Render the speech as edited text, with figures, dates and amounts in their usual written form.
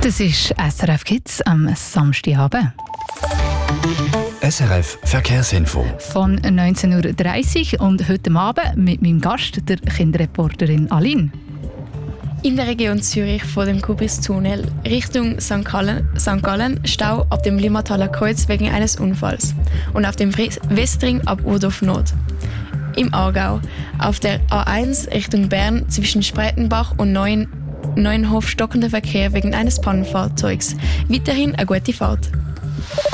Das ist SRF Kids am Samstagabend. SRF Verkehrsinfo. Von 19.30 Uhr und heute Abend mit meinem Gast, der Kinderreporterin Aline. In der Region Zürich vor dem Kubristunnel Richtung St. Gallen Stau ab dem Limmataler Kreuz wegen eines Unfalls und auf dem Westring ab Urdorf Nord. Im Aargau auf der A1 Richtung Bern zwischen Spreitenbach und Neuenhof stockender Verkehr wegen eines Pannenfahrzeugs. Weiterhin eine gute Fahrt.